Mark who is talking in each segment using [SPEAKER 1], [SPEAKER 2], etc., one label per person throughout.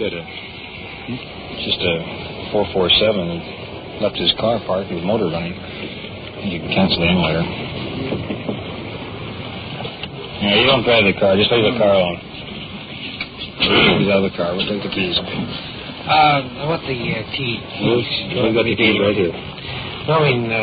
[SPEAKER 1] good.
[SPEAKER 2] It's just a 447. Left his car parked, his motor running. You can cancel the emulator. Yeah, you don't drive the car. Just leave the car alone. He's out of the car. We'll take the keys.
[SPEAKER 3] I want the keys.
[SPEAKER 2] We've got the keys right here.
[SPEAKER 3] No, I mean,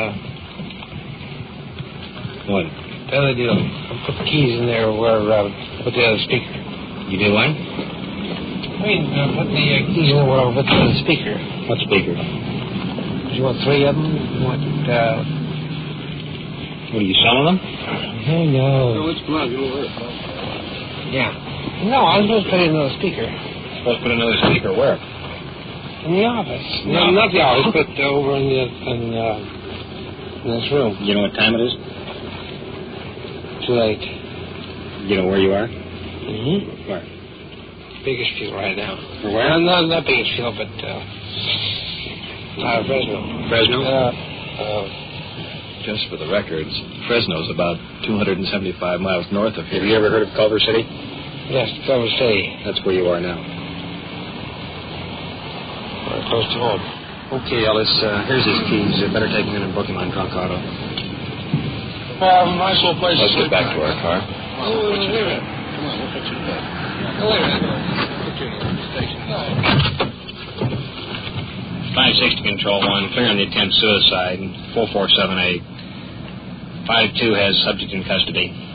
[SPEAKER 2] What?
[SPEAKER 3] the other deal. I put the keys in there where put the other speaker.
[SPEAKER 2] You do what?
[SPEAKER 3] I mean, put the keys in where I put the speaker.
[SPEAKER 2] What speaker?
[SPEAKER 3] You want 3 of them? You want,
[SPEAKER 2] What, are you selling them?
[SPEAKER 3] Oh, no.
[SPEAKER 1] Let's come on, you'll work.
[SPEAKER 3] Yeah. No, I was supposed to put in another speaker.
[SPEAKER 2] Supposed to put another speaker where?
[SPEAKER 3] In the office. No, not the office, but over in this room.
[SPEAKER 2] You know what time it is?
[SPEAKER 3] Too late.
[SPEAKER 2] You know where you are?
[SPEAKER 3] Mm-hmm.
[SPEAKER 2] Where?
[SPEAKER 3] Bakersfield right now.
[SPEAKER 2] For where?
[SPEAKER 3] Not Bakersfield, but Fresno.
[SPEAKER 2] Fresno?
[SPEAKER 1] Just for the records, Fresno's about 275 miles north of here.
[SPEAKER 2] Have you ever heard of Culver City?
[SPEAKER 3] Yes, Culver City.
[SPEAKER 2] That's where you are now.
[SPEAKER 3] We're close to home.
[SPEAKER 2] Okay, Ellis, here's his keys. You better take him in and book him on Conch Auto.
[SPEAKER 3] Nice little place.
[SPEAKER 1] Let's get back to our car.
[SPEAKER 3] Oh, wait a minute. Come on, we'll put you in bed. Oh, wait a minute. Put you in the station.
[SPEAKER 2] 560 Control 1, clear on the attempt suicide, 4478. 52 has subject in custody.